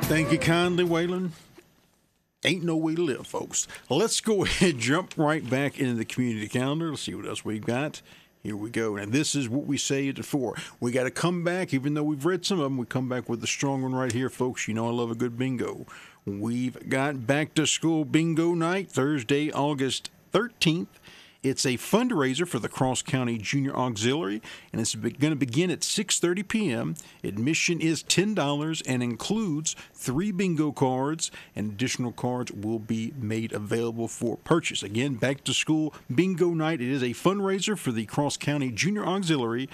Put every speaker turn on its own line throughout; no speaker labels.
Thank you kindly, Waylon. Ain't no way to live, folks. Let's go ahead and jump right back into the community calendar. Let's see what else we've got. Here we go. And this is what we say it for. We got to come back, even though we've read some of them, we come back with a strong one right here, folks. You know I love a good bingo. We've got back to school bingo night, Thursday, August 13th. It's a fundraiser for the Cross County Junior Auxiliary, and it's going to begin at 6:30 p.m. Admission is $10 and includes 3 bingo cards, and additional cards will be made available for purchase. Again, back to school bingo night. It is a fundraiser for the Cross County Junior Auxiliary,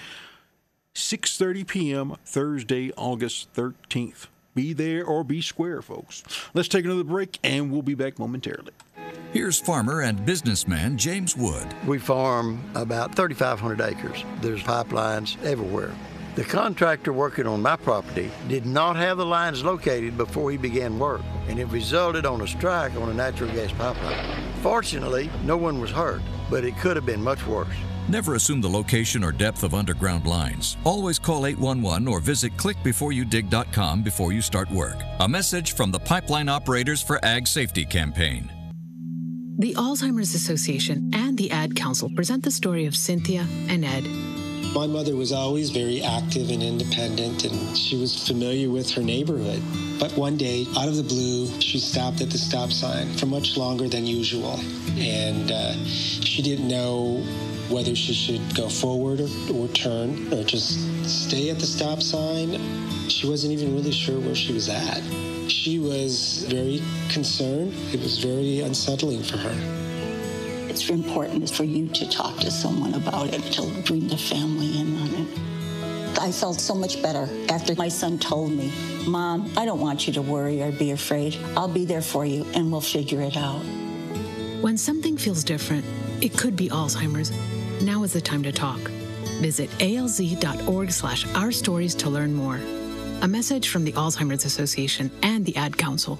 6:30 p.m. Thursday, August 13th. Be there or be square, folks. Let's take another break, and we'll be back momentarily.
Here's farmer and businessman James Wood.
We farm about 3,500 acres. There's pipelines everywhere. The contractor working on my property did not have the lines located before he began work, and it resulted on a strike on a natural gas pipeline. Fortunately, no one was hurt, but it could have been much worse.
Never assume the location or depth of underground lines. Always call 811 or visit clickbeforeyoudig.com before you start work. A message from the Pipeline Operators for Ag Safety campaign.
The Alzheimer's Association and the Ad Council present the story of Cynthia and Ed.
My mother was always very active and independent, and she was familiar with her neighborhood. But one day, out of the blue, she stopped at the stop sign for much longer than usual. And she didn't know whether she should go forward or turn or just stay at the stop sign. She wasn't even really sure where she was at. She was very concerned. It was very unsettling for her.
It's important for you to talk to someone about it, to bring the family in on it. I felt so much better after my son told me, Mom, I don't want you to worry or be afraid. I'll be there for you and we'll figure it out.
When something feels different, it could be Alzheimer's. Now is the time to talk. Visit alz.org/ourstories to learn more. A message from the Alzheimer's Association and the Ad Council.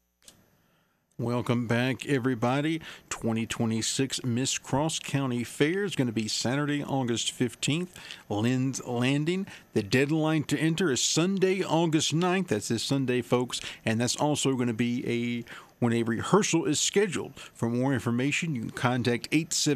Welcome back, everybody. 2026 Miss Cross County Fair is going to be Saturday, August 15th. Lynn's Landing. The deadline to enter is Sunday, August 9th. That's this Sunday, folks. And that's also going to be when a rehearsal is scheduled. For more information, you can contact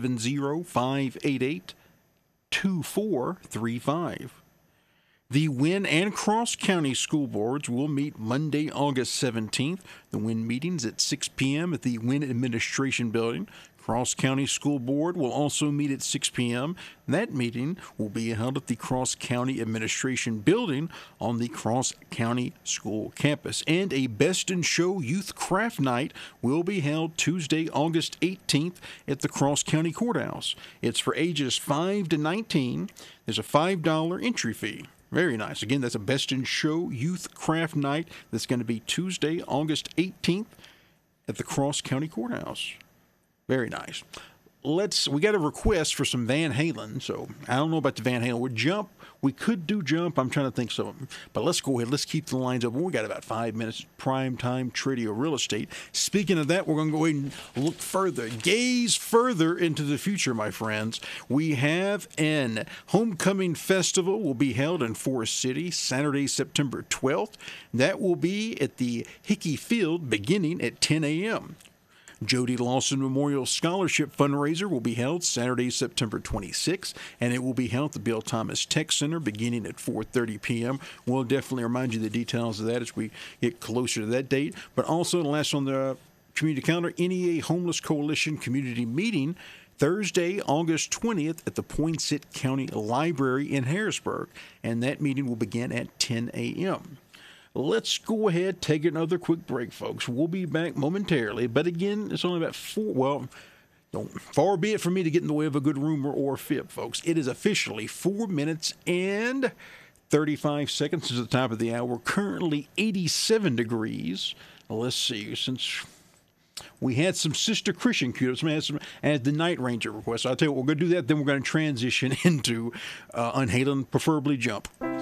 870-588-2435. The Wynn and Cross County School Boards will meet Monday, August 17th. The Wynn meeting's at 6 p.m. at the Wynn Administration Building. Cross County School Board will also meet at 6 p.m. That meeting will be held at the Cross County Administration Building on the Cross County School campus. And a Best in Show Youth Craft Night will be held Tuesday, August 18th at the Cross County Courthouse. It's for ages 5 to 19. There's a $5 entry fee. Very nice. Again, that's a Best in Show Youth Craft Night that's going to be Tuesday, August 18th at the Cross County Courthouse. Very nice. We got a request for some Van Halen, so I don't know about the Van Halen. We could do Jump. I'm trying to think some. But let's go ahead. Let's keep the lines open. We got about 5 minutes. Prime time Tradio Real Estate. Speaking of that, we're going to go ahead and look further, gaze further into the future, my friends. We have an Homecoming Festival will be held in Forest City Saturday, September 12th. That will be at the Hickey Field beginning at 10 a.m. Jody Lawson Memorial Scholarship Fundraiser will be held Saturday, September 26th, and it will be held at the Bill Thomas Tech Center beginning at 4:30 p.m. We'll definitely remind you the details of that as we get closer to that date. But also, last on the community calendar, NEA Homeless Coalition Community Meeting Thursday, August 20th at the Poinsett County Library in Harrisburg, and that meeting will begin at 10 a.m. Let's go ahead, take another quick break, folks. We'll be back momentarily. But again, it's only about far be it from me to get in the way of a good rumor or fib, folks. It is officially 4 minutes and 35 seconds since the top of the hour. Currently 87 degrees. Let's see, since we had some Sister Christian queued up, and the Night Ranger request. So I'll tell you what, we're going to do that, then we're going to transition into Unhalen, preferably Jump.